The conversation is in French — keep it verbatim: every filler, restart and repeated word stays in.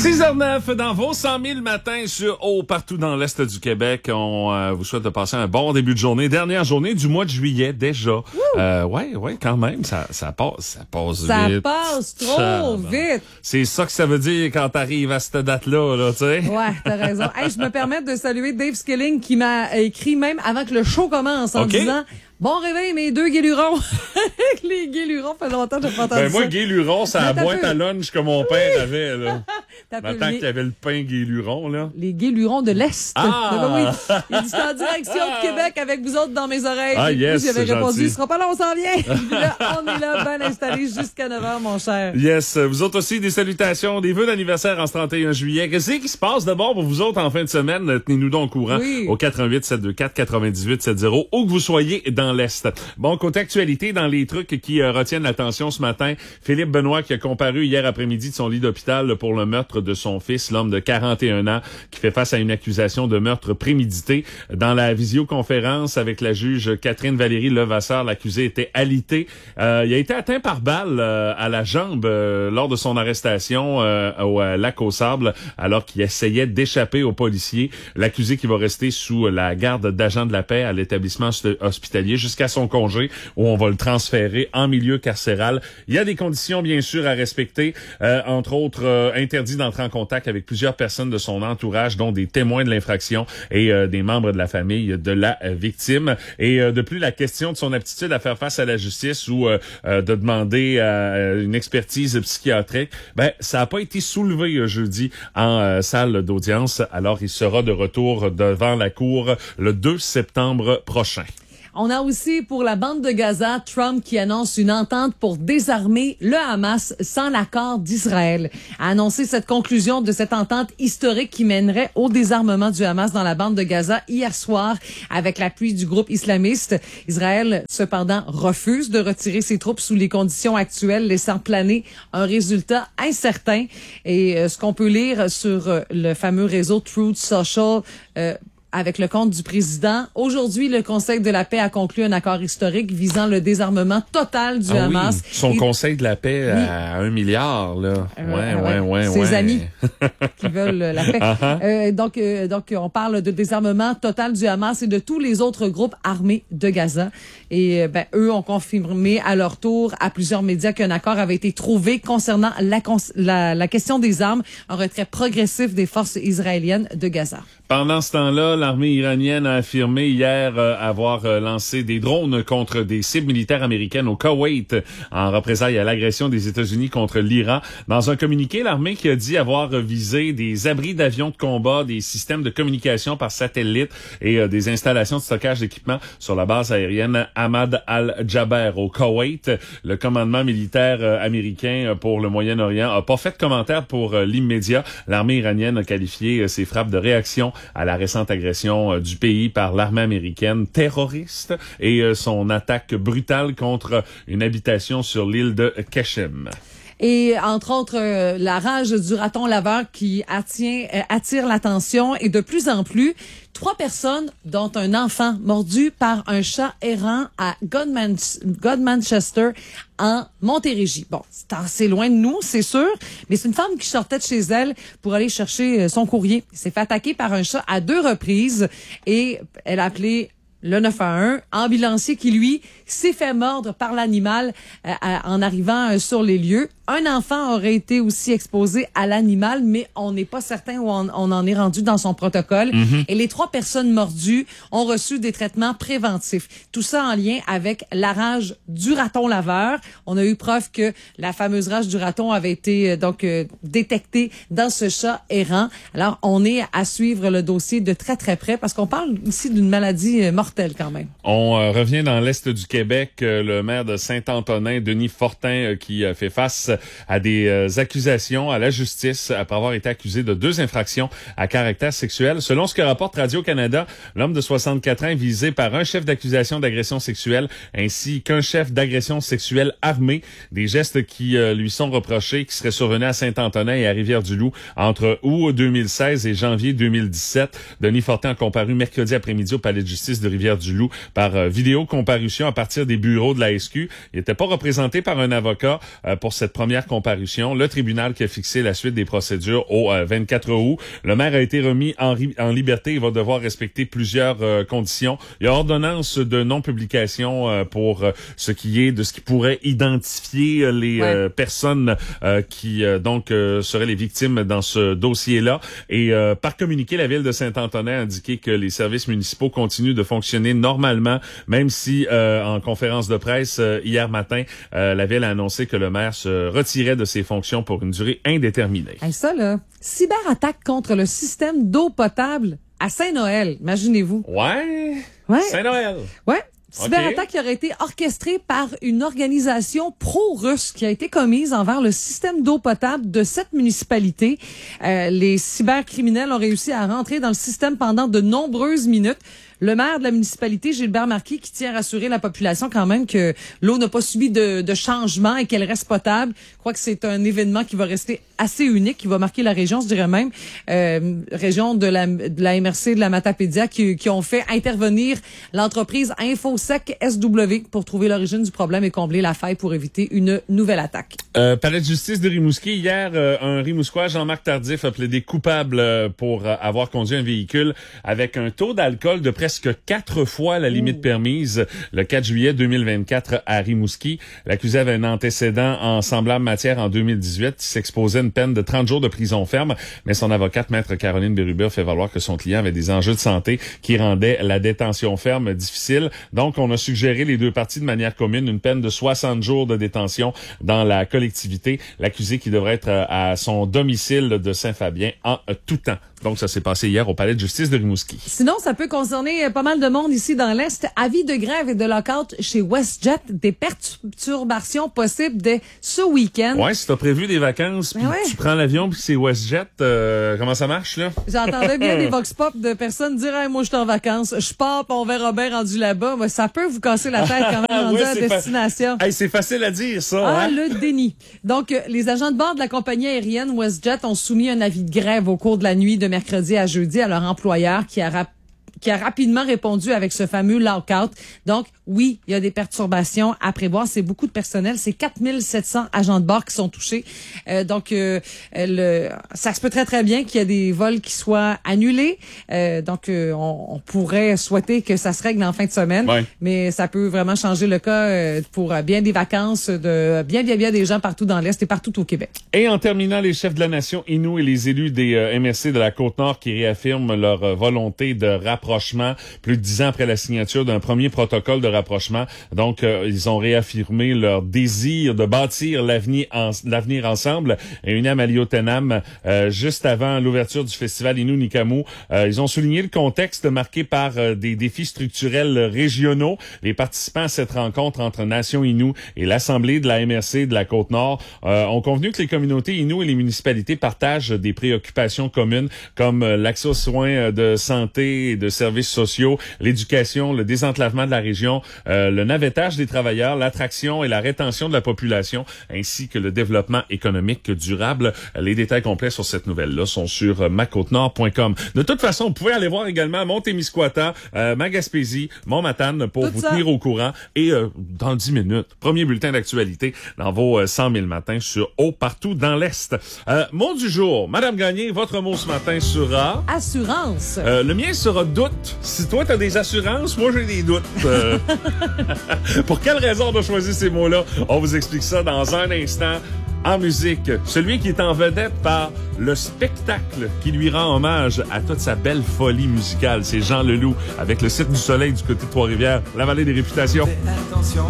six heures neuf dans vos cent mille matins sur haut partout dans l'Est du Québec. On euh, vous souhaite de passer un bon début de journée. Dernière journée du mois de juillet déjà. Euh, ouais, ouais, quand même, ça, ça passe, ça passe ça vite. Ça passe trop ça, vite. C'est ça que ça veut dire quand t'arrives à cette date-là, là, tu sais. Ouais, t'as raison. Hey, je me permets de saluer Dave Skilling qui m'a écrit même avant que le show commence en okay. disant... Bon réveil, mes deux guélurons. Les guélurons, fait longtemps que j'ai pas entendu ben, ça. Moi, guéluron, c'est la boîte à lunch que mon père avait, là. Maintenant les... qu'il y avait le pain guéluron, là. Les guélurons de l'Est. Ah! Ben oui. Il dit, en direction de Québec avec vous autres dans mes oreilles. Ah, yes, j'avais répondu, gentil. Ce sera pas long, on s'en vient. Là, on est là, bien installés jusqu'à neuf heures, mon cher. Yes. Vous autres aussi, des salutations, des vœux d'anniversaire en ce trente et un juillet. Qu'est-ce qui se passe d'abord pour vous autres en fin de semaine? Tenez-nous donc au courant oui. au quatre un huit, sept deux quatre, quatre-vingt-dix-huit soixante, où que vous soyez dans l'Est. Bon, côté actualité, dans les trucs qui euh, retiennent l'attention ce matin, Philippe Benoît qui a comparu hier après-midi de son lit d'hôpital pour le meurtre de son fils, l'homme de quarante et un ans, qui fait face à une accusation de meurtre prémédité. Dans la visioconférence avec la juge Catherine Valérie Levasseur, l'accusé était alité. Euh, il a été atteint par balle euh, à la jambe euh, lors de son arrestation euh, au euh, lac aux Sables, alors qu'il essayait d'échapper aux policiers. L'accusé qui va rester sous la garde d'agents de la paix à l'établissement hospitalier jusqu'à son congé, où on va le transférer en milieu carcéral. Il y a des conditions, bien sûr, à respecter, euh, entre autres, euh, interdit d'entrer en contact avec plusieurs personnes de son entourage, dont des témoins de l'infraction et euh, des membres de la famille de la euh, victime. Et euh, de plus, la question de son aptitude à faire face à la justice ou euh, euh, de demander euh, une expertise psychiatrique, ben ça n'a pas été soulevé euh, jeudi en euh, salle d'audience. Alors, il sera de retour devant la cour le deux septembre prochain. On a aussi pour la bande de Gaza, Trump qui annonce une entente pour désarmer le Hamas sans l'accord d'Israël. A annoncé cette conclusion de cette entente historique qui mènerait au désarmement du Hamas dans la bande de Gaza hier soir avec l'appui du groupe islamiste. Israël, cependant, refuse de retirer ses troupes sous les conditions actuelles, laissant planer un résultat incertain. Et euh, ce qu'on peut lire sur euh, le fameux réseau Truth Social, euh, avec le compte du président. Aujourd'hui, le Conseil de la paix a conclu un accord historique visant le désarmement total du ah Hamas. Oui, son Et... Conseil de la paix oui. à un milliard, là. Euh, ouais, ouais, ouais, ouais, Ses ouais. amis qui veulent la paix. Uh-huh. Euh, donc, euh, donc, on parle de désarmement total du Hamas et de tous les autres groupes armés de Gaza. Et ben, eux ont confirmé à leur tour à plusieurs médias qu'un accord avait été trouvé concernant la, la, la question des armes, un retrait progressif des forces israéliennes de Gaza. Pendant ce temps-là, l'armée iranienne a affirmé hier euh, avoir euh, lancé des drones contre des cibles militaires américaines au Koweït en représailles à l'agression des États-Unis contre l'Iran. Dans un communiqué, l'armée qui a dit avoir visé des abris d'avions de combat, des systèmes de communication par satellite et euh, des installations de stockage d'équipements sur la base aérienne Ahmad al-Jaber au Koweït. Le commandement militaire euh, américain pour le Moyen-Orient a pas fait de commentaire pour euh, l'immédiat. L'armée iranienne a qualifié euh, ses frappes de réaction à la récente agression euh, du pays par l'armée américaine terroriste et euh, son attaque brutale contre une habitation sur l'île de Qashem. Et entre autres, euh, la rage du raton laveur qui attire, euh, attire l'attention et de plus en plus, trois personnes, dont un enfant mordu par un chat errant à Godman- Godmanchester en Montérégie. Bon, c'est assez loin de nous, c'est sûr, mais c'est une femme qui sortait de chez elle pour aller chercher son courrier. Elle s'est fait attaquer par un chat à deux reprises et elle a appelé le neuf un un, ambulancier qui, lui, s'est fait mordre par l'animal euh, en arrivant euh, sur les lieux. Un enfant aurait été aussi exposé à l'animal, mais on n'est pas certain où on, on en est rendu dans son protocole. Mm-hmm. Et les trois personnes mordues ont reçu des traitements préventifs. Tout ça en lien avec la rage du raton laveur. On a eu preuve que la fameuse rage du raton avait été euh, donc euh, détectée dans ce chat errant. Alors, on est à suivre le dossier de très, très près parce qu'on parle ici d'une maladie euh, mortelle quand même. On euh, revient dans l'Est du Québec. Euh, le maire de Saint-Antonin, Denis Fortin, euh, qui euh, fait face à des euh, accusations à la justice après avoir été accusé de deux infractions à caractère sexuel. Selon ce que rapporte Radio-Canada, l'homme de soixante-quatre ans est visé par un chef d'accusation d'agression sexuelle ainsi qu'un chef d'agression sexuelle armé. Des gestes qui euh, lui sont reprochés, qui seraient survenus à Saint-Antonin et à Rivière-du-Loup entre août deux mille seize et janvier deux mille dix-sept. Denis Fortin a comparu mercredi après-midi au palais de justice de Rivière-du-Loup par euh, vidéo-comparution à partir des bureaux de la S Q. Il n'était pas représenté par un avocat euh, pour cette première comparution. Le tribunal qui a fixé la suite des procédures au euh, vingt-quatre août. Le maire a été remis en, ri- en liberté. Il va devoir respecter plusieurs euh, conditions. Il y a ordonnance de non-publication euh, pour euh, ce qui est de ce qui pourrait identifier euh, les ouais. euh, personnes euh, qui euh, donc euh, seraient les victimes dans ce dossier-là. Et euh, par communiqué, la ville de Saint-Antonin a indiqué que les services municipaux continuent de fonctionner normalement, même si euh, en conférence de presse euh, hier matin, euh, la ville a annoncé que le maire se retirait de ses fonctions pour une durée indéterminée. Hey, ça là, cyberattaque contre le système d'eau potable à Saint-Noël, imaginez-vous. Ouais. Ouais. Saint-Noël. Ouais. Cyberattaque qui aurait été orchestrée par une organisation pro-russe qui a été commise envers le système d'eau potable de cette municipalité. Euh, les cybercriminels ont réussi à rentrer dans le système pendant de nombreuses minutes. Le maire de la municipalité, Gilbert Marquis, qui tient à rassurer la population quand même que l'eau n'a pas subi de, de changement et qu'elle reste potable. Je crois que c'est un événement qui va rester assez unique, qui va marquer la région, je dirais même, euh, région de la, de la M R C de la Matapédia, qui, qui ont fait intervenir l'entreprise InfoSec S W pour trouver l'origine du problème et combler la faille pour éviter une nouvelle attaque. Euh, palais de justice de Rimouski. Hier, euh, un Rimouskois, Jean-Marc Tardif, a plaidé coupable euh, pour euh, avoir conduit un véhicule avec un taux d'alcool de presque quatre fois la limite Ouh. permise le quatre juillet deux mille vingt-quatre à Rimouski. L'accusé avait un antécédent en semblable matière en deux mille dix-huit. Il s'exposait à une peine de trente jours de prison ferme, mais son avocate, maître Caroline Bérubé, a fait valoir que son client avait des enjeux de santé qui rendaient la détention ferme difficile. Donc, on a suggéré les deux parties de manière commune une peine de soixante jours de détention dans la collectivité. L'accusé qui devrait être à son domicile de Saint-Fabien en tout temps. Donc, ça s'est passé hier au palais de justice de Rimouski. Sinon, ça peut concerner pas mal de monde ici dans l'Est. Avis de grève et de lockout chez WestJet. Des perturbations possibles dès ce week-end. Ouais, si t'as prévu des vacances, puis ouais. tu prends l'avion, puis c'est WestJet, euh, comment ça marche, là? J'entendais bien des vox pop de personnes dire hey, « moi, je suis en vacances, je pars, puis on verra bien rendu là-bas. » Mais ça peut vous casser la tête quand même rendu ouais, à la destination. Fa- hey, c'est facile à dire, ça. Ah, hein? le déni. Donc, euh, les agents de bord de la compagnie aérienne WestJet ont soumis un avis de grève au cours de la nuit de mercredi à jeudi à leur employeur qui a rap- qui a rapidement répondu avec ce fameux lockout. Donc, oui, il y a des perturbations à prévoir. C'est beaucoup de personnel. C'est quatre mille sept cents agents de bord qui sont touchés. Euh, donc, euh, le, ça se peut très, très bien qu'il y ait des vols qui soient annulés. Euh, donc, euh, on, on pourrait souhaiter que ça se règle en fin de semaine. Ouais. Mais ça peut vraiment changer le cas euh, pour bien des vacances de bien, bien, bien des gens partout dans l'Est et partout au Québec. Et en terminant, les chefs de la nation Innu et les élus des euh, M R C de la Côte-Nord qui réaffirment leur euh, volonté de rapprochement plus de dix ans après la signature d'un premier protocole de rapprochement. Donc, euh, ils ont réaffirmé leur désir de bâtir l'avenir, en, l'avenir ensemble. Et une à Maliotenam, euh, juste avant l'ouverture du festival Innu Nikamu, euh, ils ont souligné le contexte marqué par euh, des défis structurels régionaux. Les participants à cette rencontre entre Nation Innu et l'Assemblée de la M R C de la Côte-Nord euh, ont convenu que les communautés Innu et les municipalités partagent des préoccupations communes comme euh, l'accès aux soins de santé et de services sociaux, l'éducation, le désenclavement de la région, euh, le navettage des travailleurs, l'attraction et la rétention de la population, ainsi que le développement économique durable. Les détails complets sur cette nouvelle-là sont sur ma côte nord point com. De toute façon, vous pouvez aller voir également Montémiscouata, euh, Magaspésie, Montmatane pour Tout vous ça. tenir au courant. Et euh, dans dix minutes, premier bulletin d'actualité dans vos euh, cent mille matins sur Haut partout dans l'Est. Euh, mot du jour. Madame Gagné, votre mot ce matin sera... Assurance. Euh, le mien sera doute. Si toi, t'as des assurances, moi, j'ai des doutes. Euh... Pour quelle raison on a choisi ces mots-là? On vous explique ça dans un instant. En musique, celui qui est en vedette par le spectacle qui lui rend hommage à toute sa belle folie musicale, c'est Jean Leloup avec le Cirque du Soleil du côté de Trois-Rivières, la vallée des réputations.